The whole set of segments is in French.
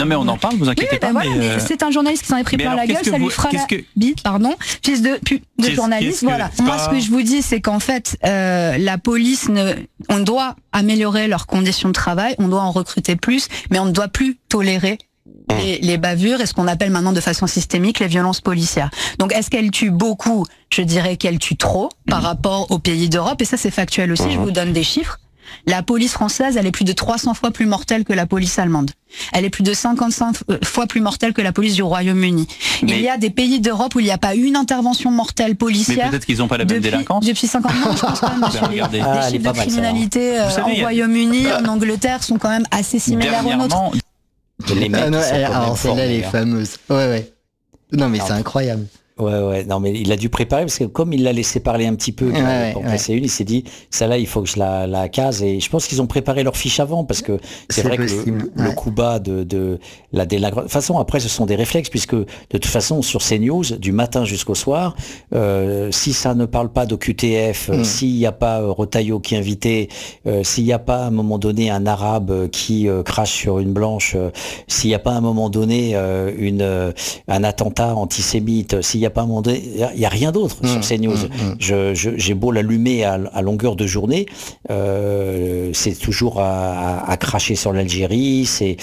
Non mais on en parle, vous inquiétez pas. Voilà, mais c'est un journaliste qui s'en est pris plein la gueule, ça lui fera fils de journaliste. Voilà. Moi, ce que je vous dis, c'est qu'en fait, la police, on doit améliorer leurs conditions de travail, on doit en recruter plus, mais on ne doit plus tolérer les bavures et ce qu'on appelle maintenant de façon systémique les violences policières. Donc est-ce qu'elle tue beaucoup? Je dirais qu'elle tue trop par rapport aux pays d'Europe, et ça c'est factuel aussi, je vous donne des chiffres. La police française, elle est plus de 300 fois plus mortelle que la police allemande. Elle est plus de 55 fois plus mortelle que la police du Royaume-Uni. Il y a des pays d'Europe où il n'y a pas eu une intervention mortelle policière. Mais peut-être qu'ils n'ont pas la même délinquance. Depuis 50 ans, je pense pas, monsieur. Les chiffres de criminalité en Royaume-Uni, en Angleterre sont quand même assez similaires aux nôtres. Alors celle-là, elle est fameuse. Ouais. Non mais c'est incroyable. Ouais, non mais il a dû préparer parce que comme il l'a laissé parler un petit peu pour passer une, il s'est dit celle-là il faut que je la case, et je pense qu'ils ont préparé leur fiche avant parce que c'est vrai possible. Que le coup bas de la délinquance. De toute façon après ce sont des réflexes puisque de toute façon sur CNews du matin jusqu'au soir, si ça ne parle pas d'OQTF, s'il n'y a pas Retailleau qui est invité, s'il n'y a pas à un moment donné un arabe qui crache sur une blanche, s'il n'y a pas à un moment donné un attentat antisémite, s'il n'y a pas un moment donné, il n'y a rien d'autre sur CNews. J'ai beau l'allumer à longueur de journée, c'est toujours à cracher sur l'Algérie. Tu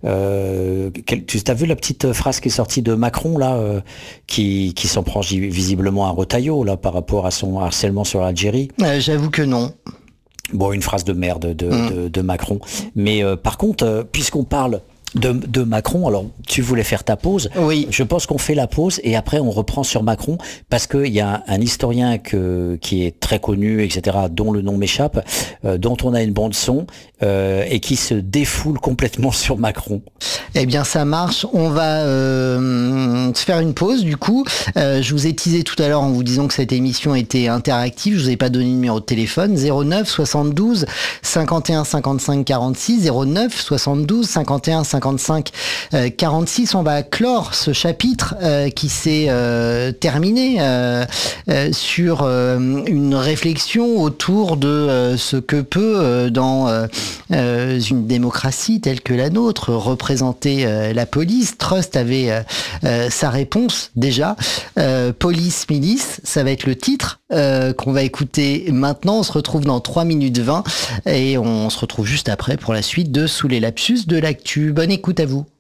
as vu la petite phrase qui est sortie de Macron là, qui s'en prend visiblement à Retailleau là par rapport à son harcèlement sur l'Algérie? J'avoue que non. Bon, une phrase de merde de Macron. Mais par contre, puisqu'on parle de Macron, alors tu voulais faire ta pause. Oui. Je pense qu'on fait la pause et après on reprend sur Macron parce qu'il y a un historien qui est très connu, etc., dont le nom m'échappe, dont on a une bande son et qui se défoule complètement sur Macron. Eh bien ça marche, on va se faire une pause du coup. Je vous ai teasé tout à l'heure en vous disant que cette émission était interactive, je vous ai pas donné le numéro de téléphone, 09 72 51 55 46, 09 72 51 55 46. On va clore ce chapitre qui s'est terminé sur une réflexion autour de ce que peut dans une démocratie telle que la nôtre représenter la police. Trust avait sa réponse déjà. Police, milice, ça va être le titre qu'on va écouter maintenant. On se retrouve dans 3 minutes 20 et on se retrouve juste après pour la suite de Sous les lapsus de l'actu. Bonne écoute à vous.